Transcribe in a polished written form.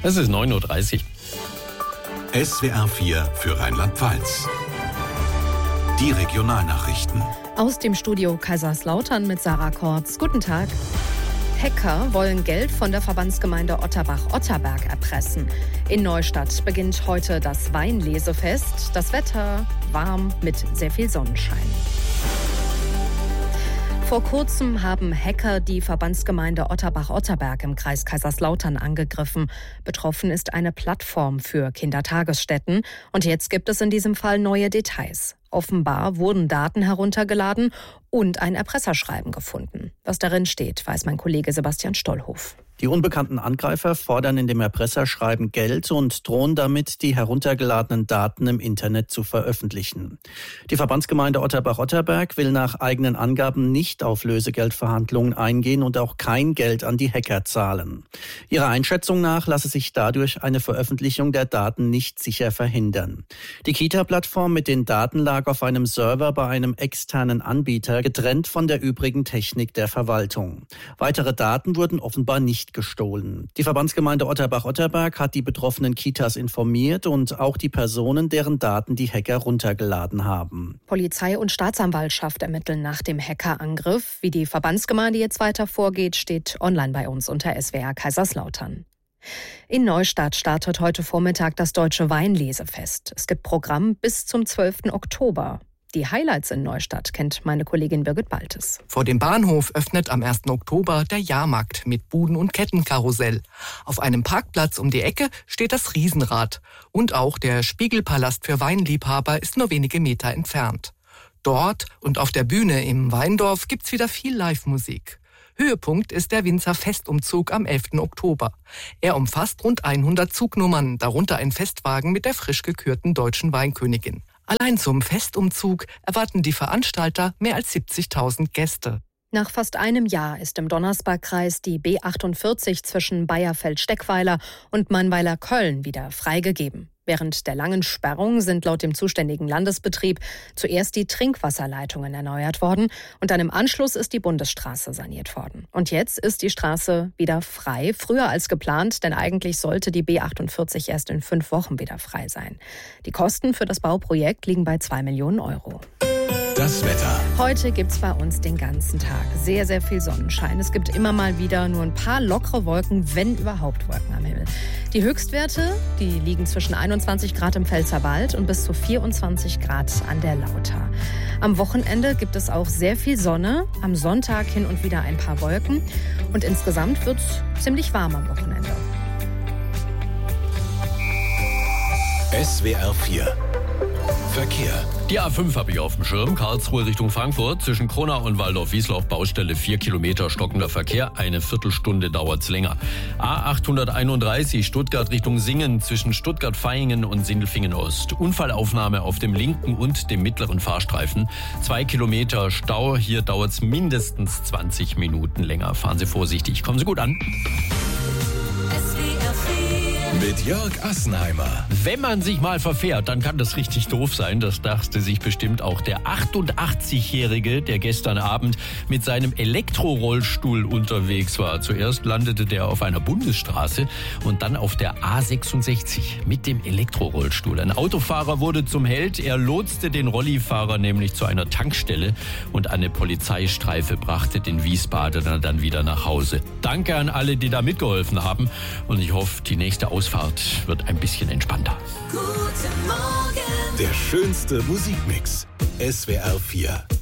Es ist 9:30 Uhr. SWR 4 für Rheinland-Pfalz. Die Regionalnachrichten. Aus dem Studio Kaiserslautern mit Sarah Kortz. Guten Tag. Hacker wollen Geld von der Verbandsgemeinde Otterbach-Otterberg erpressen. In Neustadt beginnt heute das Weinlesefest. Das Wetter warm mit sehr viel Sonnenschein. Vor kurzem haben Hacker die Verbandsgemeinde Otterbach-Otterberg im Kreis Kaiserslautern angegriffen. Betroffen ist eine Plattform für Kindertagesstätten. Und jetzt gibt es in diesem Fall neue Details. Offenbar wurden Daten heruntergeladen und ein Erpresserschreiben gefunden. Was darin steht, weiß mein Kollege Sebastian Stollhof. Die unbekannten Angreifer fordern in dem Erpresserschreiben Geld und drohen damit, die heruntergeladenen Daten im Internet zu veröffentlichen. Die Verbandsgemeinde Otterbach-Otterberg will nach eigenen Angaben nicht auf Lösegeldverhandlungen eingehen und auch kein Geld an die Hacker zahlen. Ihrer Einschätzung nach lasse sich dadurch eine Veröffentlichung der Daten nicht sicher verhindern. Die Kita-Plattform mit den Daten lag auf einem Server bei einem externen Anbieter, getrennt von der übrigen Technik der Verwaltung. Weitere Daten wurden offenbar nicht gestohlen. Die Verbandsgemeinde Otterbach-Otterberg hat die betroffenen Kitas informiert und auch die Personen, deren Daten die Hacker runtergeladen haben. Polizei und Staatsanwaltschaft ermitteln nach dem Hackerangriff. Wie die Verbandsgemeinde jetzt weiter vorgeht, steht online bei uns unter SWR Kaiserslautern. In Neustadt startet heute Vormittag das Deutsche Weinlesefest. Es gibt Programm bis zum 12. Oktober. Die Highlights in Neustadt kennt meine Kollegin Birgit Baltes. Vor dem Bahnhof öffnet am 1. Oktober der Jahrmarkt mit Buden- und Kettenkarussell. Auf einem Parkplatz um die Ecke steht das Riesenrad. Und auch der Spiegelpalast für Weinliebhaber ist nur wenige Meter entfernt. Dort und auf der Bühne im Weindorf gibt's wieder viel Live-Musik. Höhepunkt ist der Winzer-Festumzug am 11. Oktober. Er umfasst rund 100 Zugnummern, darunter ein Festwagen mit der frisch gekürten deutschen Weinkönigin. Allein zum Festumzug erwarten die Veranstalter mehr als 70.000 Gäste. Nach fast einem Jahr ist im Donnersbergkreis die B48 zwischen Bayerfeld-Steckweiler und Mannweiler-Köln wieder freigegeben. Während der langen Sperrung sind laut dem zuständigen Landesbetrieb zuerst die Trinkwasserleitungen erneuert worden und dann im Anschluss ist die Bundesstraße saniert worden. Und jetzt ist die Straße wieder frei, früher als geplant, denn eigentlich sollte die B48 erst in 5 Wochen wieder frei sein. Die Kosten für das Bauprojekt liegen bei 2 Millionen Euro. Das Wetter. Heute gibt es bei uns den ganzen Tag sehr, sehr viel Sonnenschein. Es gibt immer mal wieder nur ein paar lockere Wolken, wenn überhaupt Wolken am Himmel. Die Höchstwerte, die liegen zwischen 21 Grad im Pfälzerwald und bis zu 24 Grad an der Lauter. Am Wochenende gibt es auch sehr viel Sonne, am Sonntag hin und wieder ein paar Wolken. Und insgesamt wird es ziemlich warm am Wochenende. SWR 4 Verkehr. Die A5 habe ich auf dem Schirm. Karlsruhe Richtung Frankfurt. Zwischen Kronau und Waldorf-Wiesloch Baustelle 4 Kilometer stockender Verkehr. Eine Viertelstunde dauert's länger. A831 Stuttgart Richtung Singen. Zwischen Stuttgart-Vaihingen und Sindelfingen Ost. Unfallaufnahme auf dem linken und dem mittleren Fahrstreifen. 2 Kilometer Stau. Hier dauert's mindestens 20 Minuten länger. Fahren Sie vorsichtig. Kommen Sie gut an. Mit Jörg Assenheimer. Wenn man sich mal verfährt, dann kann das richtig doof sein. Das dachte sich bestimmt auch der 88-Jährige, der gestern Abend mit seinem Elektrorollstuhl unterwegs war. Zuerst landete der auf einer Bundesstraße und dann auf der A66 mit dem Elektrorollstuhl. Ein Autofahrer wurde zum Held. Er lotste den Rollifahrer nämlich zu einer Tankstelle und eine Polizeistreife brachte den Wiesbadener dann wieder nach Hause. Danke an alle, die da mitgeholfen haben und ich hoffe, die nächste Ausfahrt wird ein bisschen entspannter. Guten Morgen. Der schönste Musikmix. SWR 4.